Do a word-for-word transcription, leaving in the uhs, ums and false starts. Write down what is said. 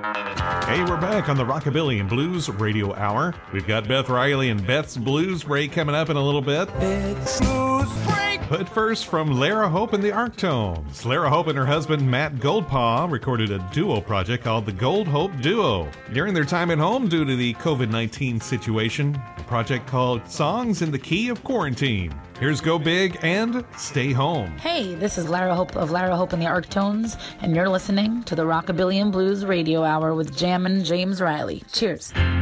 Hey, we're back on the Rockabilly and Blues Radio Hour. We've got Beth Riley and Beth's Blues Break coming up in a little bit. Beth's Blues Break! But first, from Lara Hope and the Arctones. Lara Hope and her husband, Matt Goldpaw, recorded a duo project called the Gold Hope Duo. During their time at home due to the covid nineteen situation, a project called Songs in the Key of Quarantine. Here's Go Big and Stay Home. Hey, this is Lara Hope of Lara Hope and the Arctones, and you're listening to the Rockabilly and Blues Radio Hour with Jammin' James Riley. Cheers.